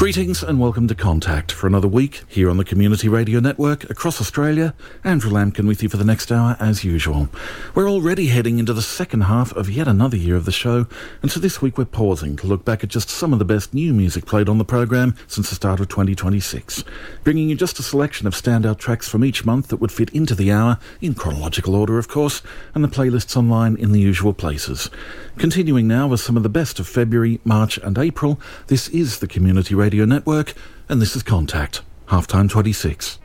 Greetings and welcome to Contact for another week here on the Community Radio Network across Australia. Andrew Lampkin with you for the next hour as usual. We're already heading into the second half of yet another year of the show, and so this week we're pausing to look back at just some of the best new music played on the program since the start of 2026, bringing you just a selection of standout tracks from each month that would fit into the hour, in chronological order of course, and the playlists online in the usual places. Continuing now with some of the best of February, March and April, this is the Community Radio Network, and this is Contact, Halftime 26.